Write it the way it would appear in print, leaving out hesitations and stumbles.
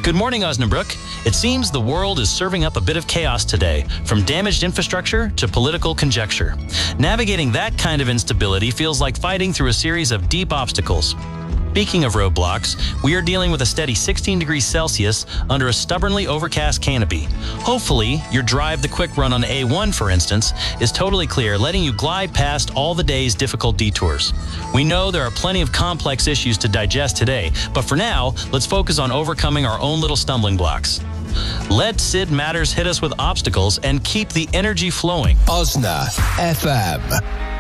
Good morning, Osnabrück. It seems the world is serving up a bit of chaos today, from damaged infrastructure to political conjecture. Navigating that kind of instability feels like fighting through a series of deep obstacles. Speaking of roadblocks, we are dealing with a steady 16 degrees Celsius under a stubbornly overcast canopy. Hopefully, your drive the quick run on A1, for instance, is totally clear, letting you glide past all the day's difficult detours. We know there are plenty of complex issues to digest today, but for now, let's focus on overcoming our own little stumbling blocks. Let Sid Matters hit us with obstacles and keep the energy flowing. Osna FM.